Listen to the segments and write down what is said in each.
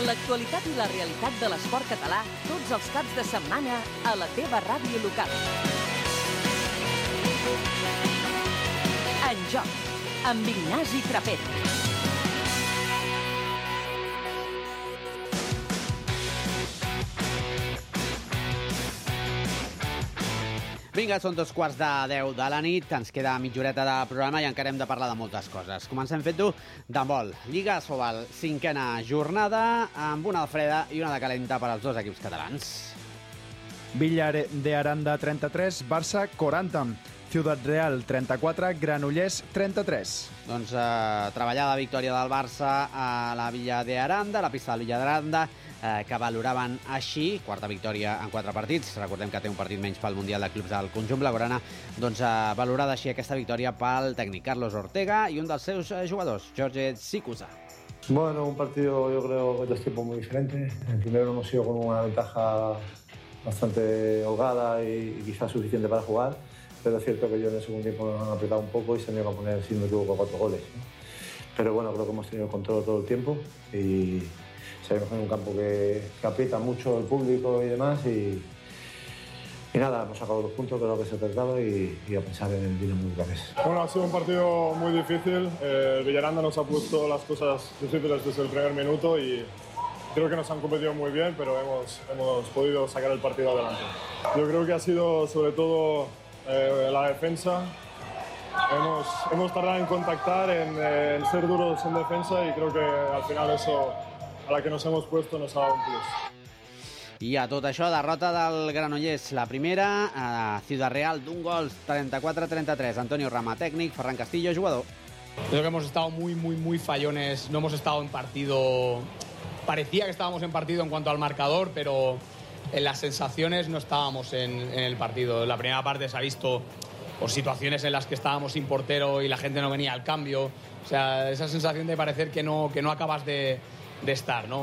L'actualitat i la realitat de l'esport català tots els caps de setmana a la teva ràdio local. En Joc, amb Ignasi Trapero. Vinga, són 2:15 de la nit, ens queda mitja horeta de programa i encara hem de parlar de moltes coses. Comencem fent-ho d'handbol. Lliga Asobal, 5a jornada, amb una de freda i una de calenta per als dos equips catalans. Villar de Aranda 33, Barça 40. Ciutat Real 34, Granollers 33. Doncs treballada victòria del Barça a la Villa de Aranda, la pista de la Villa d'Aranda, que valoraven així, quarta victòria en 4 partits, recordem que té un partit menys pel Mundial de Clubs del conjunt blaugrana, doncs valorada així aquesta victòria pel tècnic Carlos Ortega i un dels seus jugadors, Jorge Sikusa. Bueno, un partido yo creo de dos tiempos muy diferentes. El primero hemos ido con una ventaja bastante holgada y quizás suficiente para jugar, pero es cierto que yo en el segundo tiempo nos han apretado un poco y se me iba a poner, si no me equivoco, 4 goles, ¿no? Pero bueno, creo que hemos tenido control todo el tiempo y sabemos que es un campo que aprieta mucho el público y demás y nada, hemos sacado 2 puntos, creo que se trataba y a pensar en el Dinamo Bucarest. Bueno, ha sido un partido muy difícil. Villaranda nos ha puesto las cosas difíciles desde el primer minuto y creo que nos han competido muy bien, pero hemos podido sacar el partido adelante. Yo creo que ha sido sobre todo la defensa. Hemos tardado en contactar, en ser duros en defensa y creo que al final eso, a la que nos hemos puesto, nos ha dado un plus. I a tot això, derrota del Granollers, la primera, a Ciudad Real, d'un gol, 34-33. Antonio Rama, tècnic, Ferran Castillo, jugador. Creo que hemos estado muy fallones, no hemos estado en partido. Parecía que estábamos en partido en cuanto al marcador, pero en las sensaciones no estábamos en el partido. En la primera parte se ha visto por situaciones en las que estábamos sin portero y la gente no venía al cambio. O sea, esa sensación de parecer que no acabas de estar, ¿no?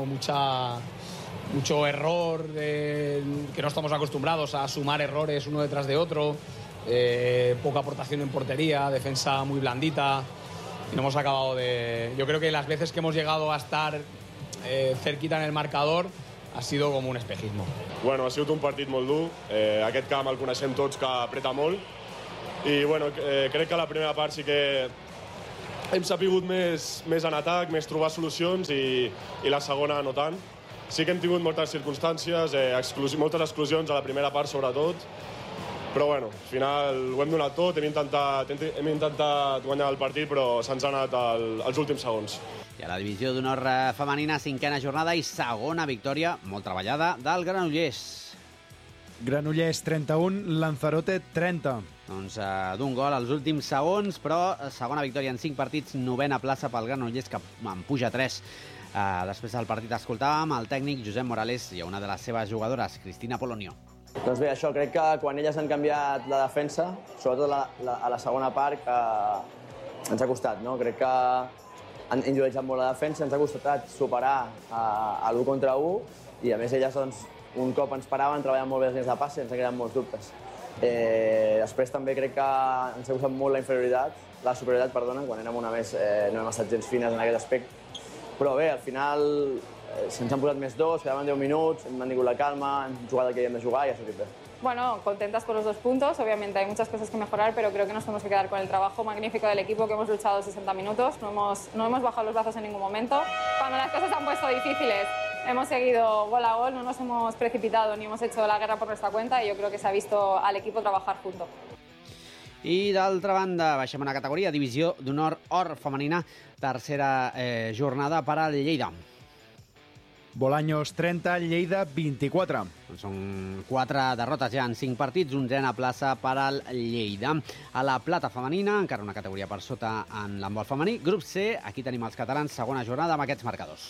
Mucho error, que no estamos acostumbrados a sumar errores uno detrás de otro, poca aportación en portería, defensa muy blandita y no hemos acabado de... Yo creo que las veces que hemos llegado a estar cerquita en el marcador ha sido com un espejismo. Bueno, ha sigut un partit molt dur. Aquest camp el coneixem tots, que apreta molt. I bueno, crec que la primera part sí que hem sapigut més en atac, més trobar solucions i la segona no tant. Sí que hem tingut moltes circumstàncies, moltes exclusions a la primera part sobretot, però bueno, al final ho hem donat tot, hem intentat guanyar el partit, però se'ns ha anat als últims segons. I a la divisió d'honor femenina, 5a jornada i segona victòria, molt treballada, del Granollers. Granollers 31, Lanzarote 30. Doncs d'un gol als últims segons, però segona victòria en 5 partits, 9a plaça pel Granollers, que en puja 3. Després del partit escoltàvem el tècnic Josep Morales i una de les seves jugadores, Cristina Polonio. Doncs bé, això, crec que quan elles han canviat la defensa, sobretot a la segona part, que ens ha costat, no? Crec que han individualitzat molt la defensa, ens ha costat superar a l'1 contra 1 i a més elles, doncs, un cop ens paraven, treballant molt bé les línies de passe i ens han creat molts dubtes. Després també crec que ens ha costat molt la superioritat, quan érem una més, no hem estat gens fines en aquest aspecte. Però bé, al final se'ns han posat més 2, quedaven 10 minuts, hem mantingut la calma, hem jugat el que havíem de jugar y ha sortit bé. Bueno, contentas por los 2 puntos, obviamente hay muchas cosas que mejorar, pero creo que nos tenemos que quedar con el trabajo magnífico del equipo, que hemos luchado 60 minutos, no hemos bajado los brazos en ningún momento. Cuando las cosas se han puesto difíciles, hemos seguido gol a gol, no nos hemos precipitado ni hemos hecho la guerra por nuestra cuenta y yo creo que se ha visto al equipo trabajar junto. I d'altra banda, baixem una categoria, divisió d'honor or femenina, tercera jornada per al Lleida. Bolaños 30, Lleida 24. Són 4 derrotes ja en 5 partits, 11a plaça per al Lleida. A la plata femenina, encara una categoria per sota en l'handbol femení. Grup C, aquí tenim els catalans, segona jornada amb aquests marcadors.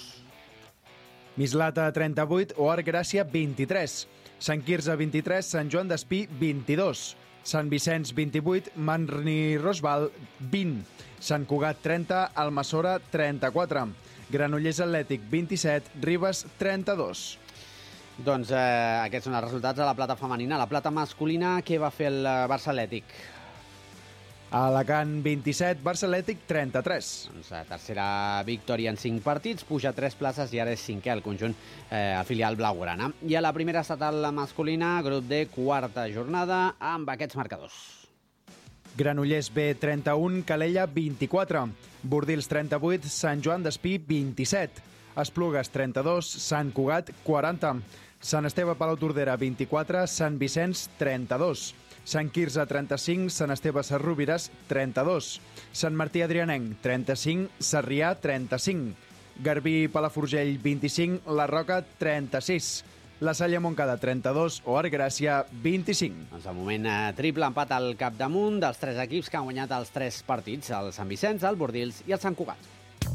Mislata 38, Oar Gràcia 23. Sant Quirze 23, Sant Joan d'Espí 22. Sant Vicenç 28, Manrni Rosval 20. Sant Cugat 30, Almassora 34. Granollers Atlètic 27, Ribes 32. Doncs aquests són els resultats de la plata femenina. La plata masculina, què va fer el Barça Atlètic? Alacant 27, Barça Atlètic 33. Doncs tercera victòria en 5 partits, puja 3 places i ara és 5è al conjunt, al filial blaugrana. I a la primera estatal masculina, grup D, quarta jornada, amb aquests marcadors. Granollers B 31, Calella 24, Bordils 38, Sant Joan d'Espí 27, Esplugues 32, Sant Cugat 40, Sant Esteve Palau Tordera 24, Sant Vicenç 32, Sant Quirze 35, Sant Esteve Sarrovires 32, Sant Martí Adrianenc 35, Sarrià 35, Garbí Palafrugell 25, La Roca 36, La Salle Montcada 32 o Arc Gràcia 25. Doncs de moment triple empat al capdamunt dels 3 equips que han guanyat els 3 partits, el Sant Vicenç, el Bordils i el Sant Cugat.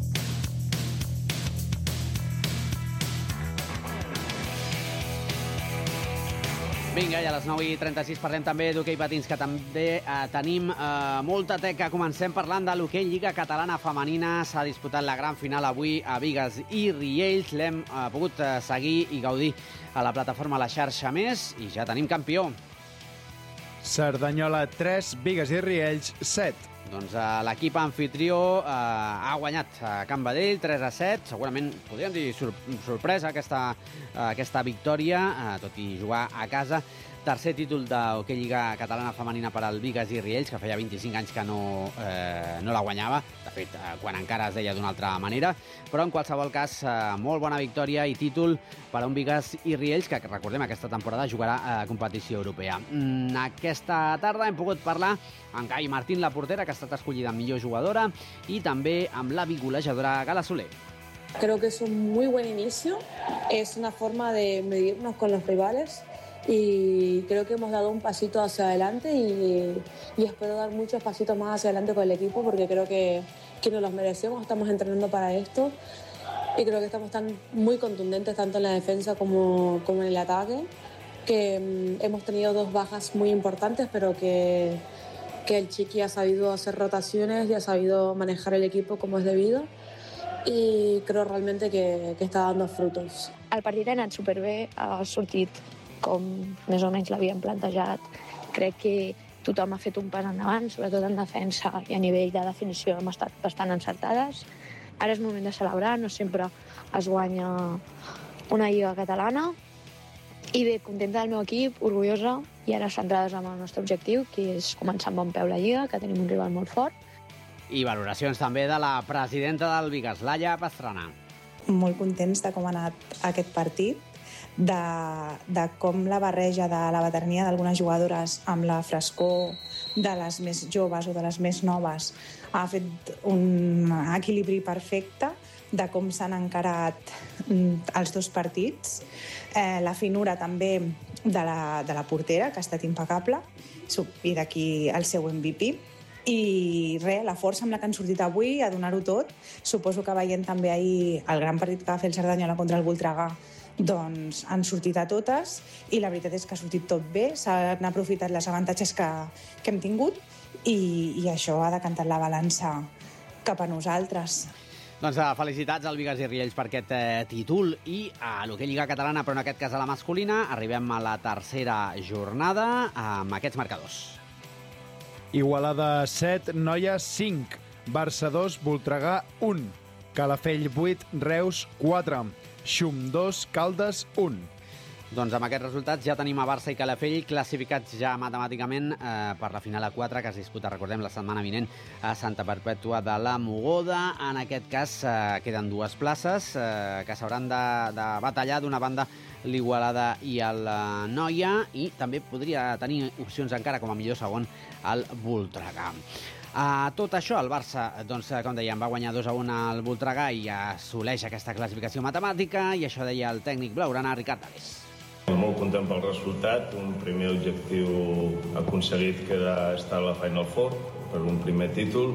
Vinga, i a les 9:36 parlem també d'hoquei patins, que també tenim molta teca. Comencem parlant de l'hoquei Lliga Catalana Femenina. S'ha disputat la gran final avui a Bigues i Riells. L'hem pogut seguir i gaudir a la plataforma La Xarxa Més i ja tenim campió. Cerdanyola 3, Bigues i Riells 7. Doncs l'equip anfitrió ha guanyat a Can Badell 3-7. Segurament podríem dir sorpresa aquesta victòria, tot i jugar a casa. Tercer títol d'hoquei Lliga Catalana Femenina per al Bigues i Riells, que feia 25 anys que no la guanyava. De fet, quan encara es deia d'una altra manera. Però en qualsevol cas, molt bona victòria i títol per a un Bigues i Riells, que recordem, aquesta temporada jugarà a competició europea. Aquesta tarda hem pogut parlar amb Gai Martín, la portera, que ha estat escollida millor jugadora, i també amb la golejadora Gala Soler. Creo que es un muy buen inicio, es una forma de medirnos con los rivales y creo que hemos dado un pasito hacia adelante y espero dar muchos pasitos más hacia adelante con el equipo porque creo que nos los merecemos, estamos entrenando para esto y creo que estamos muy contundentes tanto en la defensa como en el ataque, que hemos tenido 2 bajas muy importantes pero que el Chiqui ha sabido hacer rotaciones y ha sabido manejar el equipo como es debido i crec realment que està dando frutos. El partit ha anat superbé, ha sortit com més o menys l'havíem plantejat. Crec que tothom ha fet un pas endavant, sobretot en defensa i a nivell de definició hem estat bastant encertades. Ara és moment de celebrar, no sempre es guanya una lliga catalana. I bé, contenta del meu equip, orgullosa i ara centrades en el nostre objectiu, que és començar amb bon peu la lliga, que tenim un rival molt fort. I valoracions també de la presidenta del Bigues, Laia Pastrana. Molt contents de com ha anat aquest partit, de com la barreja de la veterania d'algunes jugadores amb la frescor de les més joves o de les més noves ha fet un equilibri perfecte de com s'han encarat els 2 partits. La finura també de la portera, que ha estat impecable, i d'aquí el seu MVP. I res, la força amb la que han sortit avui, a donar-ho tot. Suposo que veient també ahir el gran partit que va fer el Cerdanyola contra el Voltregà, doncs han sortit a totes i la veritat és que ha sortit tot bé, s'han aprofitat les avantatges que hem tingut i això ha decantat la balança cap a nosaltres. Doncs felicitats al Bigues i Riells per aquest títol i a l'hoquei Lliga Catalana, però en aquest cas a la masculina. Arribem a la tercera jornada amb aquests marcadors. Igualada 7, Noia 5, Barça 2, Voltregà 1, Calafell 8, Reus 4, Xum 2, Caldes 1. Doncs amb aquests resultats ja tenim a Barça i Calafell classificats ja matemàticament per la final A4 que es disputa, recordem, la setmana vinent a Santa Perpètua de la Mogoda. En aquest cas queden 2 places que s'hauran de batallar. D'una banda l'Igualada i el Noia, i també podria tenir opcions encara com a millor segon el Voltregà. A tot això, el Barça, doncs, com dèiem, va guanyar 2-1 al Voltregà i assoleix aquesta classificació matemàtica, i això deia el tècnic blaugrana, Ricard Ares. Molt content pel resultat. Un primer objectiu aconseguit, que era estar a la Final Four per un primer títol,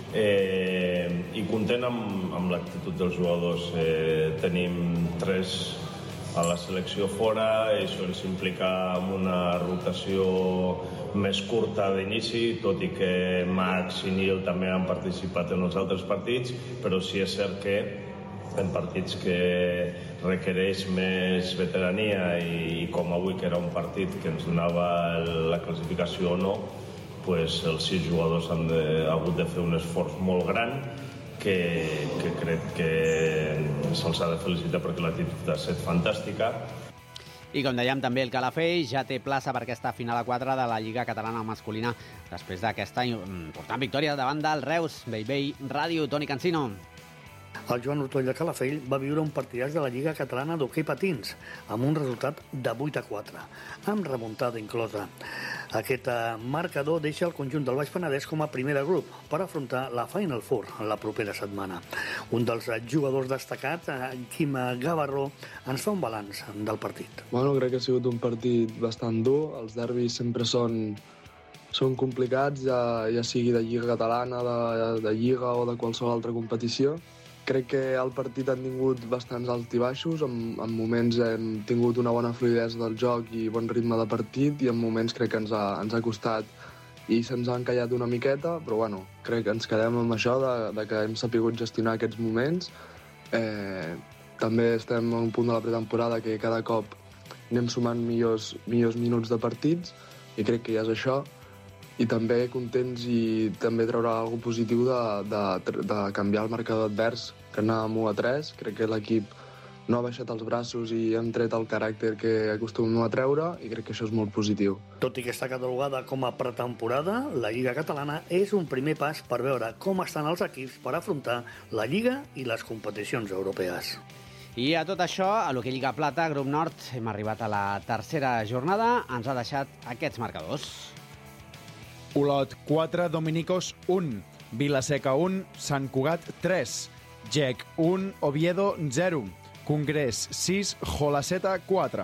i content amb l'actitud dels jugadors. Tenim 3 a la selecció fora, això ens implica amb una rotació més curta d'inici, tot i que Max i Nil també han participat en els altres partits, però sí és cert que en partits que requereix més veterania, i com avui, que era un partit que ens donava la classificació o no, els 6 jugadors han hagut de fer un esforç molt gran que crec que se'ls ha de felicitar perquè l'actitud ha estat fantàstica. I com dèiem, també el Calafell ja té plaça per aquesta final a 4 de la Lliga Catalana Masculina després d'aquesta important victòria davant del Reus. Bell Ràdio, Toni Cancino. El Joan Ortoll de Calafell va viure un partidàs de la Lliga Catalana d'Hoquei Patins amb un resultat de 8-4, amb remuntada inclosa. Aquest marcador deixa el conjunt del Baix Penedès com a primer de grup per afrontar la Final Four la propera setmana. Un dels jugadors destacats, Quim Gavarró, ens fa un balanç del partit. Bueno, crec que ha sigut un partit bastant dur. Els derbis sempre són complicats, ja sigui de Lliga Catalana, de Lliga o de qualsevol altra competició. Crec que el partit ha tingut bastants alts i baixos. En moments hem tingut una bona fluïdesa del joc i bon ritme de partit, i en moments crec que ens ha costat i se'ns ha encallat una miqueta, però bueno, crec que ens quedem amb això de que hem sapigut gestionar aquests moments. També estem en un punt de la pretemporada que cada cop anem sumant millors minuts de partits, i crec que ja és això. I també contents i també treure alguna cosa positiu de canviar el marcador advers, que anàvem 1-3. Crec que l'equip no ha baixat els braços i hem tret el caràcter que acostumem a treure, i crec que això és molt positiu. Tot i que està catalogada com a pretemporada, la Lliga Catalana és un primer pas per veure com estan els equips per afrontar la Lliga i les competicions europees. I a tot això, a l'Hoquei Lliga Plata, Grup Nord, hem arribat a la tercera jornada. Ens ha deixat aquests marcadors. Olot 4, Dominicos 1, Vilaseca 1, Sant Cugat 3, Gec 1, Oviedo 0, Congrés 6, Jolaceta 4.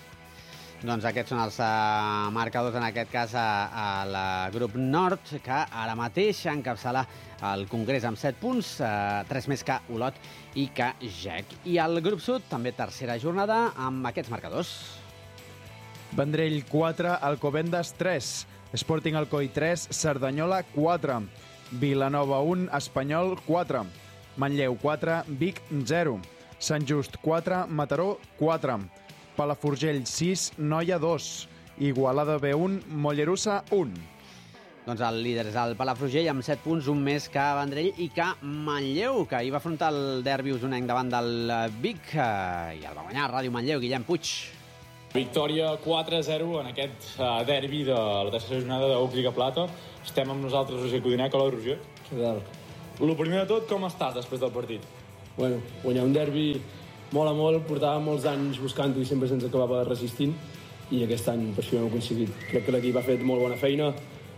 Doncs aquests són els marcadors, en aquest cas, a la Grup Nord, que ara mateix encapçala el Congrés amb 7 punts, 3 més que Olot i que Gec. I al Grup Sud, també tercera jornada, amb aquests marcadors. Vendrell 4, Alcobendas 3, Sporting Alcoi 3, Cerdanyola 4, Vilanova 1, Espanyol 4, Manlleu 4, Vic 0, Sant Just 4, Mataró 4, Palafrugell 6, Noia 2, Igualada B1, Mollerussa 1. Doncs el líder és el Palafrugell amb 7 punts, un més que Vendrell i que Manlleu, que ahir va afrontar el derbi usonenc davant del Vic i el va guanyar Ràdio Manlleu, Guillem Puig. Victòria 4-0 en aquest derbi de la tercera jornada de Lliga Plata. Estem amb nosaltres, Roger Codinec. Hola, Roger. Què tal? El primer de tot, com estàs després del partit? Bueno, guanyar un derbi molt a molt, portàvem molts anys buscant-ho i sempre se'ns acabava resistint, i aquest any per això ho hem aconseguit. Crec que l'equip ha fet molt bona feina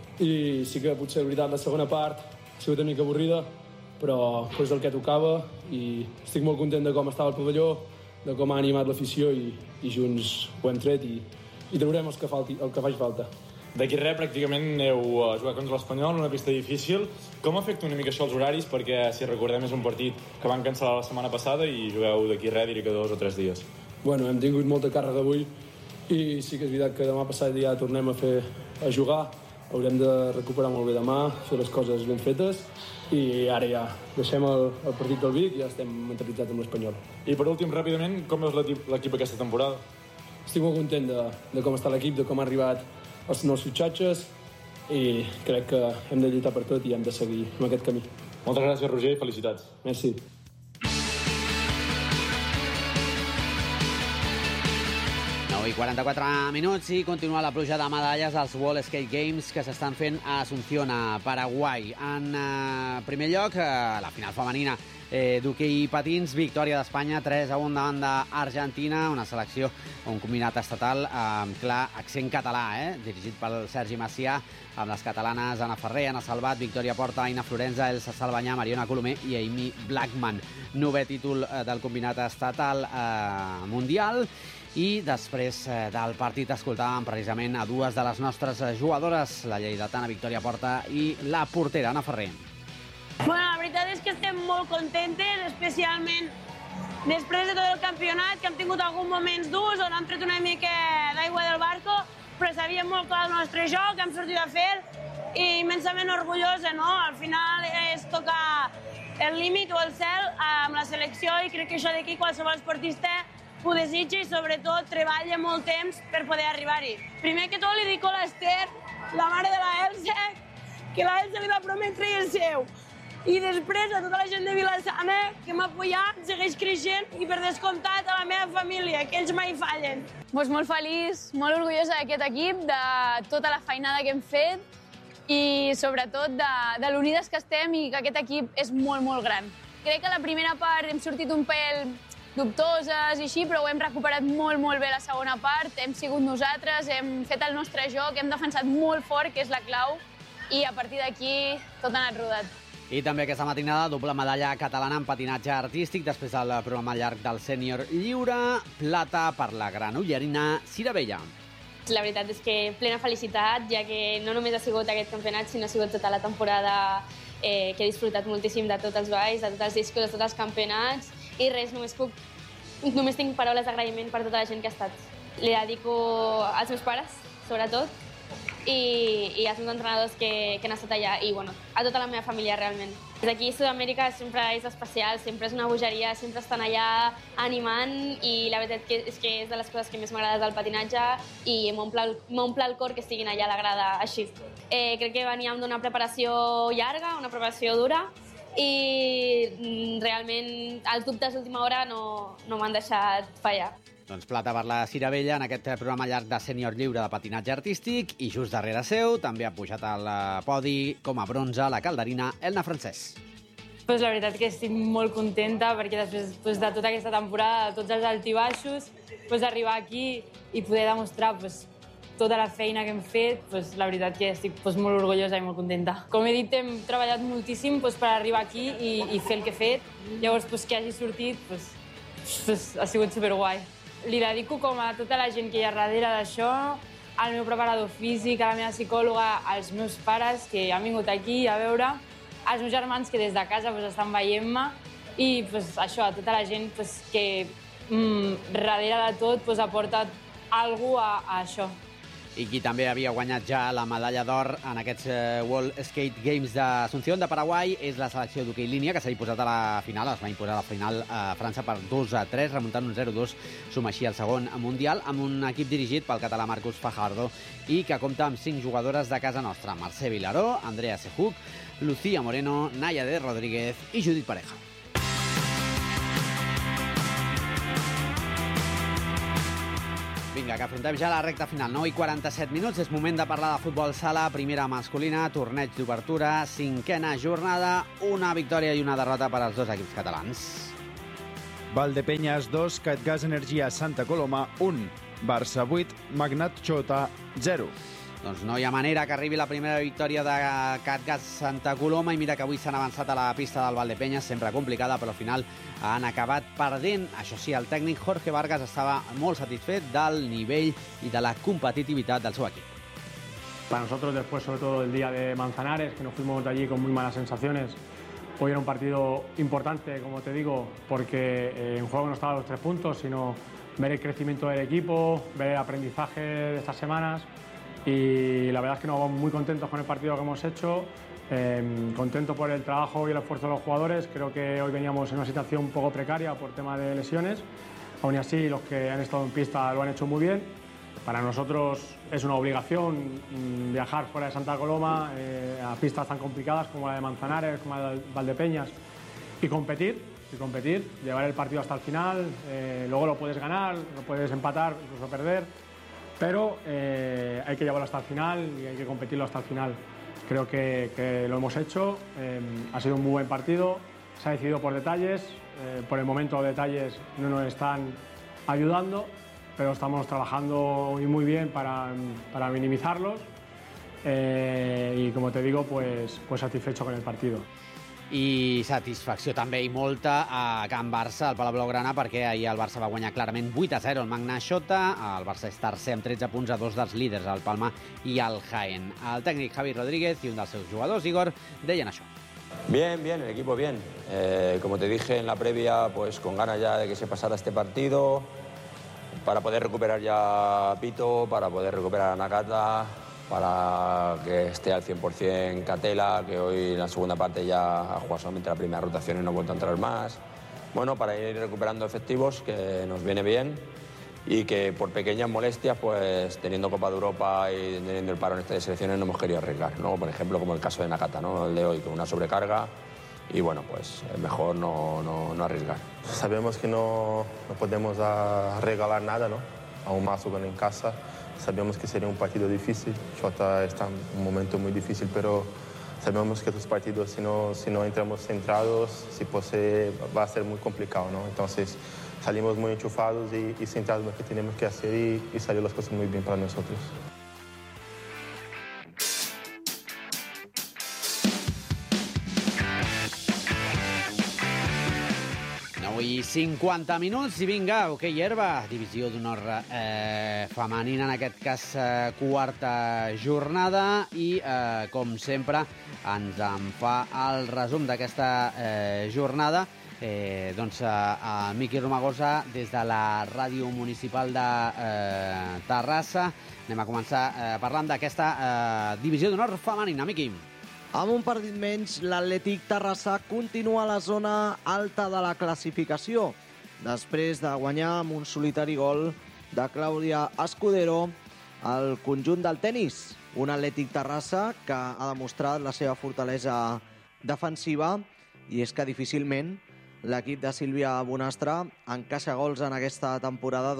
i sí que potser, la veritat, la segona part ha sigut una mica avorrida, però és el que tocava i estic molt content de com estava el pavelló, de com ha animat l'afició, i junts ho hem tret i traurem el que faci falta. D'aquí res, pràcticament aneu a jugar contra l'Espanyol en una pista difícil. Com afecta una mica això els horaris? Perquè, si recordem, és un partit que van cancel·lar la setmana passada i jugueu d'aquí res, diria que 2 o 3 dies. Bueno, hem tingut molta càrrega avui i sí que és veritat que demà passat ja tornem a jugar. Haurem de recuperar molt bé demà, fer les coses ben fetes, i ara ja deixem el partit del Vic i ja estem mentalitzats amb l'Espanyol. I per últim, ràpidament, com veus l'equip aquesta temporada? Estic molt content de com està l'equip, de com ha arribat els nous fitxatges, i crec que hem de lluitar per tot i hem de seguir en aquest camí. Moltes gràcies, Roger, i felicitats. Merci. I 44 minuts i continua la pluja de medalles als World Skate Games que s'estan fent a Asunción, a Paraguai. En primer lloc, la final femenina d'hoquei patins, victòria d'Espanya 3-1 davant d'Argentina, una selecció, un combinat estatal amb clar accent català, dirigit pel Sergi Macià, amb les catalanes Anna Ferrer, Anna Salvat, Victòria Porta, Aina Florenza, Elsa Salvanyà, Mariona Colomer i Amy Blackman. 9è títol del combinat estatal mundial. I després del partit escoltàvem precisament a dues de les nostres jugadores, la lleidatana Victòria Porta i la portera Anna Ferrer. Bueno, la veritat és que estem molt contentes, especialment després de tot el campionat, que hem tingut alguns moments durs on hem tret una mica d'aigua del barco, però sabíem molt clar el nostre joc, hem sortit a fer i immensament orgullosa, no? Al final és tocar el límit o el cel amb la selecció i crec que això d'aquí qualsevol esportista ho desitja i sobretot treballa molt temps per poder arribar-hi. Primer que tot li dic a l'Ester la mare de la Elsa, que la Elsa li va prometre i el seu. I després a tota la gent de Vila-sana que m'ha apoyat, segueix creixent, i per descomptat a la meva família, que ells mai fallen. Pues molt feliç, molt orgullosa d'aquest equip, de tota la feinada que hem fet i sobretot de l'unides que estem i que aquest equip és molt, molt gran. Crec que la primera part hem sortit un pèl dubtoses i així, però ho hem recuperat molt, molt bé la segona part. Hem sigut nosaltres, hem fet el nostre joc, hem defensat molt fort, que és la clau, i a partir d'aquí tot ha anat rodat. I també aquesta matinada, doble medalla catalana en patinatge artístic després del programa llarg del sènior lliure, plata per la granollerina Cira Vella. La veritat és que plena felicitat, ja que no només ha sigut aquest campionat, sinó ha sigut tota la temporada que he disfrutat moltíssim de tots els balls, de tots els discos, de tots els campionats, i res, només tinc paraules d'agraïment per tota la gent que ha estat. Li dedico als meus pares, sobretot, i als meus entrenadors que han estat allà, i bueno, a tota la meva família, realment. Des d'aquí a Sud-amèrica sempre és especial, sempre és una bogeria, sempre estan allà animant, i la veritat és que és de les coses que més m'agrada del patinatge, i m'omple el cor que estiguin allà a la grada així. Crec que veníem d'una preparació llarga, una preparació dura, i realment els dubtes d'última hora no m'han deixat fallar. Doncs plata per la Cira Vella en aquest programa llarg de sènior lliure de patinatge artístic, i just darrere seu també ha pujat al podi com a bronze la calderina Elna Francès. Pues la veritat que estic molt contenta perquè després de tota aquesta temporada, de tots els altibaixos, arribar aquí i poder demostrar tota la feina que hem fet, la veritat que estic molt orgullosa i molt contenta. Com he dit, hem treballat moltíssim per arribar aquí i fer el que he fet. Llavors, que hagi sortit ha sigut superguai. Li dedico com a tota la gent que hi ha darrere d'això, al meu preparador físic, a la meva psicòloga, als meus pares que han vingut aquí a veure, als meus germans que des de casa estan veient-me, i això, a tota la gent que darrere de tot aporta alguna cosa a això. I qui també havia guanyat ja la medalla d'or en aquests World Skate Games d'Asunción de Paraguai és la selecció d'hoquei línia, que s'ha imposat a la final, es va imposar a la final a França per 2-3, remuntant un 0-2, suma així el segon mundial, amb un equip dirigit pel català Marcus Fajardo i que compta amb 5 jugadores de casa nostra: Mercè Vilaró, Andrea Sejuc, Lucía Moreno, Naya de Rodríguez i Judit Pareja. Vinga, que afrontem ja la recta final. 9:47 minuts, és moment de parlar de futbol sala, primera masculina, torneig d'obertura, 5a jornada, una victòria i una derrota per als dos equips catalans. Valdepeñas 2, Catgas Energia Santa Coloma 1, Barça 8, Magnat Xota 0. Doncs no hi ha manera que arribi la primera victòria de Catgas Santa Coloma, i mira que avui s'han avançat a la pista del Valdepeñas, sempre complicada, però al final han acabat perdent. Això sí, el tècnic Jorge Vargas estava molt satisfet del nivell i de la competitivitat del seu equip. Para nosotros, después sobre todo del día de Manzanares, que nos fuimos de allí con muy malas sensaciones, hoy era un partido importante, como te digo, porque en juego no estaban los 3 puntos, sino ver el crecimiento del equipo, ver el aprendizaje de estas semanas, y la verdad es que nos vamos muy contentos con el partido que hemos hecho, contento por el trabajo y el esfuerzo de los jugadores. Creo que hoy veníamos en una situación un poco precaria por tema de lesiones, aún así los que han estado en pista lo han hecho muy bien. Para nosotros es una obligación viajar fuera de Santa Coloma a pistas tan complicadas como la de Manzanares, como la de Valdepeñas, y competir, llevar el partido hasta el final. Luego lo puedes ganar, lo puedes empatar, incluso perder, pero hay que llevarlo hasta el final y hay que competirlo hasta el final. Creo que lo hemos hecho, ha sido un muy buen partido, se ha decidido por detalles, por el momento los detalles no nos están ayudando, pero estamos trabajando muy bien para minimizarlos, y como te digo, pues satisfecho con el partido. I satisfacció també i molta a Can Barça, al Palau Blaugrana, perquè ahir el Barça va guanyar clarament 8-0 el Magnat Xota. El Barça és tercer amb 13 punts a 2 dels líders, el Palma i el Jaén. El tècnic Javi Rodríguez i un dels seus jugadors, Igor, deien això. Bien, el equipo bien. Como te dije en la previa, pues con ganas ya de que se pasara este partido, para poder recuperar ya a Pito, para poder recuperar a Nakata, para que esté al 100% Catela, que hoy en la segunda parte ya ha jugado solamente la primera rotación y no ha vuelto a entrar más. Bueno, para ir recuperando efectivos, que nos viene bien. y que por pequeñas molestias, pues teniendo Copa de Europa y teniendo el parón de selecciones, no hemos querido arriesgar, ¿no? Por ejemplo, como el caso de Nakata, ¿no? El de hoy, con una sobrecarga, y bueno, pues es mejor no arriesgar. Sabemos que no podemos regalar nada, ¿no? Aún más jugando en casa. Sabemos que sería un partido difícil. Jota está en un momento muy difícil, pero sabemos que estos partidos, si no entramos centrados, va a ser muy complicado, ¿no? Entonces salimos muy enchufados y centrados en lo que tenemos que hacer y salió las cosas muy bien para nosotros. 50 minuts i vinga, hoquei herba, divisió d'honor femenina, en aquest cas quarta jornada, i com sempre ens en fa el resum d'aquesta jornada doncs a Miqui Romagosa des de la ràdio municipal de Terrassa. Anem a començar parlant d'aquesta divisió d'honor femenina. Miqui. Amb un partit menys, l'Atlètic Terrassa continua a la zona alta de la classificació, després de guanyar amb un solitari gol de Clàudia Escudero el conjunt del tenis. Un Atlètic Terrassa que ha demostrat la seva fortalesa defensiva, i és que difícilment l'equip de Sílvia Bonastre encaixa gols en aquesta temporada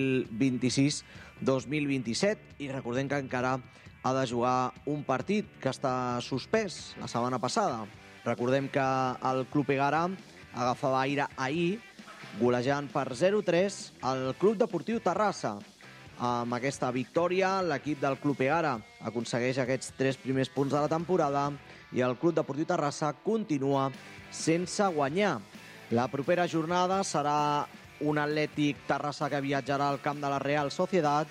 2026-2027, i recordem que encara ha de jugar un partit que està suspès la setmana passada. Recordem que el Club Egara agafava aire ahir, golejant per 0-3 el Club Deportiu Terrassa. Amb aquesta victòria, l'equip del Club Egara aconsegueix aquests 3 primers punts de la temporada i el Club Deportiu Terrassa continua sense guanyar. La propera jornada serà un Atlètic Terrassa que viatjarà al camp de la Real Sociedad.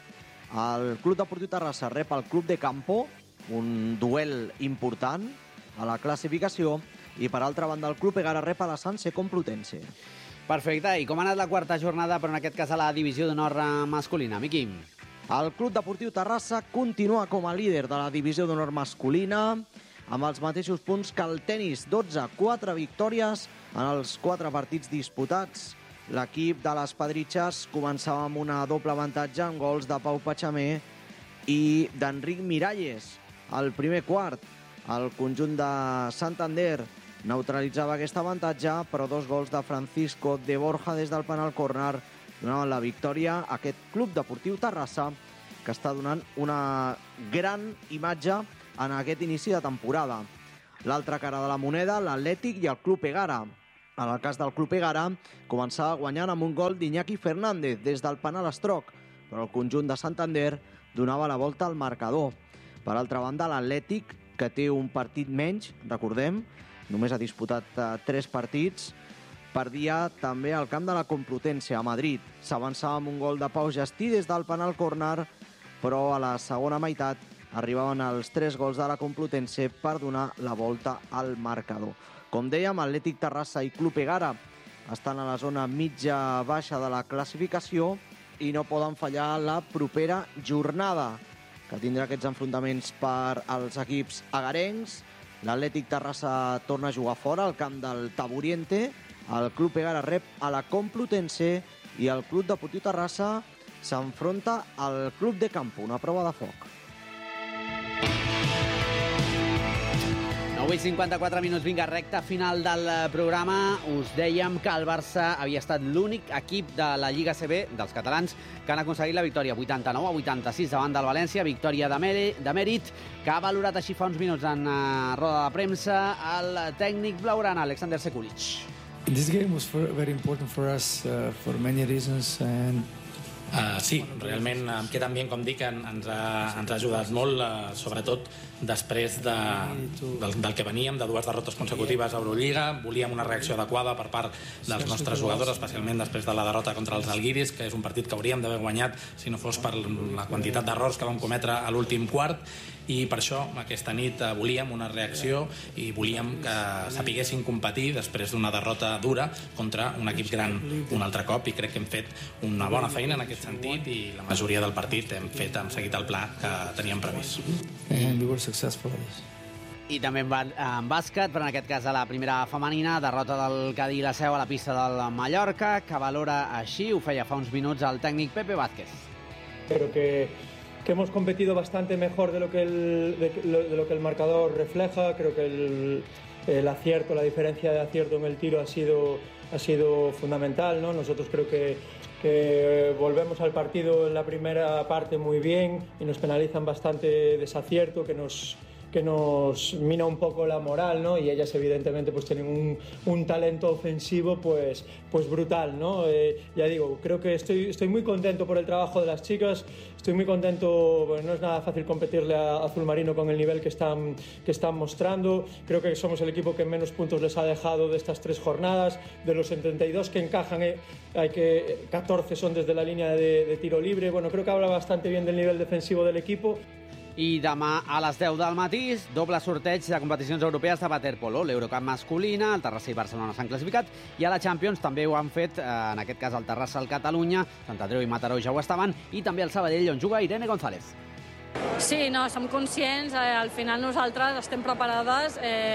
El Club Deportiu Terrassa rep el Club de Campo, un duel important a la classificació, i per altra banda el Club Egara rep a la Sanse Complutense. Perfecte, i com ha anat la quarta jornada, però en aquest cas a la divisió d'honor masculina, Miqui? El Club Deportiu Terrassa continua com a líder de la divisió d'honor masculina, amb els mateixos punts que el tenis, 12, 4 victòries en els 4 partits disputats. L'equip de les Pedritxes començava amb una doble avantatge amb gols de Pau Patxamé i d'Enric Miralles. Al primer quart, el conjunt de Santander neutralitzava aquesta avantatge, però 2 gols de Francisco de Borja des del penal córner donaven la victòria a aquest Club Deportiu Terrassa, que està donant una gran imatge en aquest inici de temporada. L'altra cara de la moneda, l'Atlètic i el Club Egara. En el cas del Club Egara, començava guanyant amb un gol d'Iñaki Fernández des del penal estroc, però el conjunt de Santander donava la volta al marcador. Per altra banda, l'Atlètic, que té un partit menys, recordem, només ha disputat 3 partits, perdia també al camp de la Complutense, a Madrid. S'avançava amb un gol de Pau Gestí des del penal córner, però a la segona meitat arribaven els 3 gols de la Complutense per donar la volta al marcador. Com dèiem, Atlètic Terrassa i Club Egara estan a la zona mitja-baixa de la classificació i no poden fallar la propera jornada, que tindrà aquests enfrontaments per als equips agarencs. L'Atlètic Terrassa torna a jugar fora al camp del Taburiente, el Club Egara rep a la Complutense i el Club Deportiu Terrassa s'enfronta al Club de Campo, una prova de foc. 9:54 minuts, vinga, recta final del programa. Us dèiem que el Barça havia estat l'únic equip de la Lliga CB, dels catalans, que han aconseguit la victòria 89-86 davant del València, victòria de mèrit, que ha valorat així fa uns minuts en roda de premsa el tècnic blaugrana, Alexander Sekulic. This game was very important for us for many reasons, and sí, realment em queda ambient, com dic, ens ha ajudat molt, sobretot després del que veníem, de 2 derrotes consecutives a Eurolliga. Volíem una reacció adequada per part dels nostres jugadors, especialment després de la derrota contra els Alguiris, que és un partit que hauríem d'haver guanyat si no fos per la quantitat d'errors que vam cometre a l'últim quart, i per això aquesta nit volíem una reacció i volíem que sapiguessin competir després d'una derrota dura contra un equip gran un altre cop, i crec que hem fet una bona feina en aquest sentit, i la majoria del partit hem seguit el pla que teníem previst. And we were successful at this. I també en bàsquet, però en aquest cas a la primera femenina, derrota del Cadí i la Seu a la pista del Mallorca, que valora així, ho feia fa uns minuts el tècnic Pepe Vázquez. Creo que hemos competido bastante mejor de lo que el marcador refleja. Creo que el acierto, la diferencia de acierto en el tiro ha sido fundamental, ¿no? Nosotros creo que volvemos al partido en la primera parte muy bien y nos penalizan bastante desacierto, que nos mina un poco la moral, ¿no? Y ellas evidentemente pues tienen un talento ofensivo pues brutal, ¿no? Ya digo, creo que estoy muy contento por el trabajo de las chicas, estoy muy contento, bueno, no es nada fácil competirle a Azul Marino con el nivel que están mostrando. Creo que somos el equipo que menos puntos les ha dejado de estas 3 jornadas. De los 72 que encajan, 14 son desde la línea de tiro libre. Bueno, creo que habla bastante bien del nivel defensivo del equipo. I demà a les 10 del matí, doble sorteig de competicions europees de waterpolo. L'Eurocup masculina, el Terrassa i Barcelona s'han classificat, i a la Champions també ho han fet, en aquest cas el Terrassa, el Catalunya, Sant Andreu i Mataró ja ho estaven, i també el Sabadell, on juga Irene González. Sí, no, som conscients, al final nosaltres estem preparades,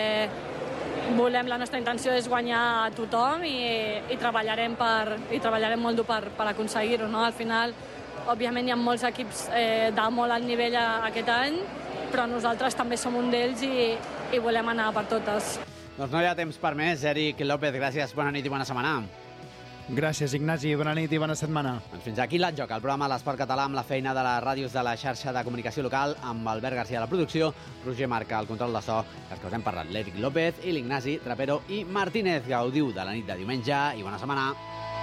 la nostra intenció és guanyar a tothom i treballarem molt dur per aconseguir-ho, no? Al final, òbviament hi ha molts equips de molt alt nivell aquest any, però nosaltres també som un d'ells i volem anar per totes. Doncs no hi ha temps per més. Eric López, gràcies, bona nit i bona setmana. Gràcies, Ignasi, bona nit i bona setmana. Doncs fins aquí l'Enjoc, el programa de l'Esport Català amb la feina de les ràdios de la xarxa de comunicació local, amb Albert García a la producció, Roger Marca al control de so, els que us hem parlat, l'Eric López i l'Ignasi Trapero i Martínez. Gaudiu de la nit de diumenge i bona setmana.